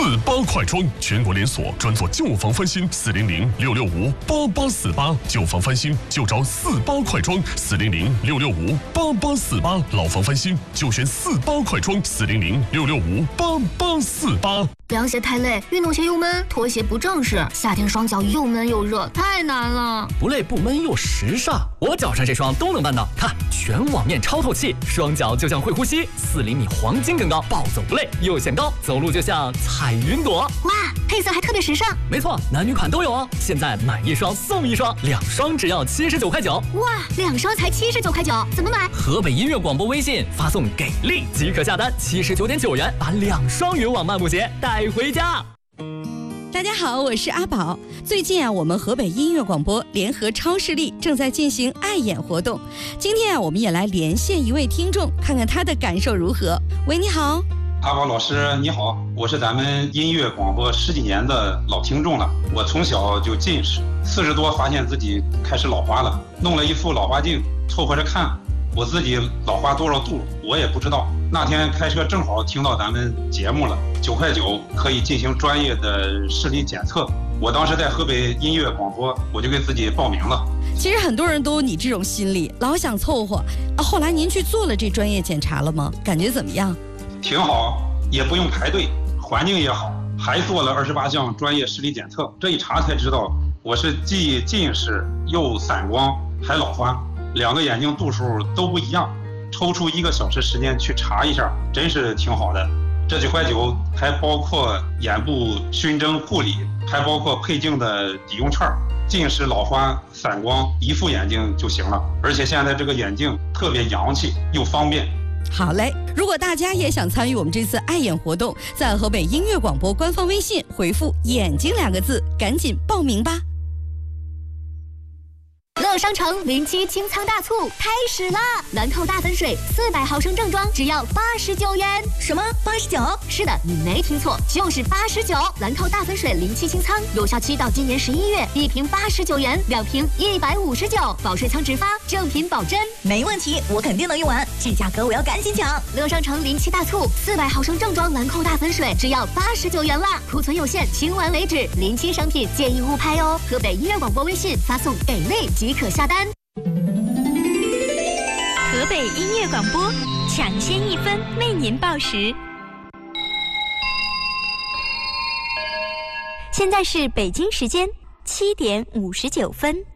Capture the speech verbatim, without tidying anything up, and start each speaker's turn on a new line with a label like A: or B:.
A: 四八快装，全国连锁，专做旧房翻新，四零零六六五八八四八，旧房翻新就找四八快装，四零零六六五八八四八，老房翻新就选四八快装，四零零六六五八八四八。
B: 凉鞋太累，运动鞋又闷，拖鞋不正式，夏天双脚又闷又热，太难了。
C: 不累不闷又时尚，我脚上这双都能办到。看，全网面超透气，双脚就像会呼吸，四厘米黄金更高，暴走不累又显高，走路就像彩云朵。
B: 哇，配色还特别时尚。
C: 没错，男女款都有哦。现在买一双送一双，两双只要七十九块九。
B: 哇，两双才七十九块九，怎么买？
C: 河北音乐广播微信发送给力即可下单，七十九点九元把两双云网漫步鞋带回家。
D: 大家好，我是阿宝。最近啊，我们河北音乐广播联合超视力正在进行爱眼活动。今天啊，我们也来连线一位听众，看看他的感受如何。喂，你好。
E: 阿宝老师你好，我是咱们音乐广播十几年的老听众了。我从小就近视，四十多发现自己开始老花了，弄了一副老花镜凑合着看，我自己老花多少度我也不知道。那天开车正好听到咱们节目了，九块九可以进行专业的视力检测。我当时在河北音乐广播，我就给自己报名了。
D: 其实很多人都有你这种心理，老想凑合啊。后来您去做了这专业检查了吗？感觉怎么样？
E: 挺好，也不用排队，环境也好，还做了二十八项专业视力检测。这一查才知道，我是既近视又散光还老花，两个眼睛度数都不一样。抽出一个小时时间去查一下，真是挺好的。这九块九还包括眼部熏蒸护理，还包括配镜的抵用券，近视老花散光一副眼镜就行了。而且现在这个眼镜特别洋气又方便。
D: 好嘞，如果大家也想参与我们这次爱眼活动，在河北音乐广播官方微信回复眼睛两个字，赶紧报名吧。
B: 乐商城零七清仓大促开始啦！兰蔻大粉水四百毫升正装只要八十九元。什么？八十九？是的，你没听错，就是八十九。兰蔻大粉水零七清仓有效期到今年十一月，一瓶八十九元，两瓶一百五十九，保水仓直发，正品保真。
F: 没问题，我肯定能用完，这价格我要赶紧抢。
B: 乐商城零七大促，四百毫升正装兰蔻大粉水只要八十九元啦，库存有限，清完为止。零七商品建议勿拍哦。河北音乐广播微信发送给力即可下单。
G: 河北音乐广播抢先一分为您报时。现在是北京时间七点五十九分。